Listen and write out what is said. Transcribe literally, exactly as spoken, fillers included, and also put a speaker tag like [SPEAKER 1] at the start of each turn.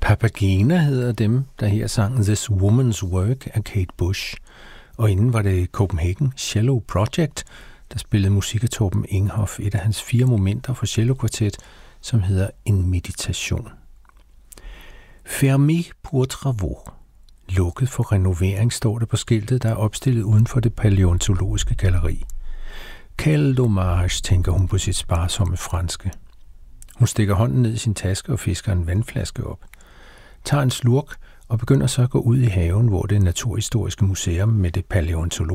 [SPEAKER 1] Papagena hedder dem, der her sang This Woman's Work af Kate Bush. Og inden var det Copenhagen Cello Project, der spillede musik af Torben Enghoff, et af hans fire momenter for cellokvartet, som hedder En meditation. Fermé pour travaux. Lukket for renovering, står det på skiltet, der er opstillet uden for det palæontologiske galleri. Quel dommage, tænker hun på sit sparsomme franske. Hun stikker hånden ned i sin taske og fisker en vandflaske op. Tager en slurk og begynder så at gå ud i haven, hvor det Naturhistoriske Museum med det palæontologiske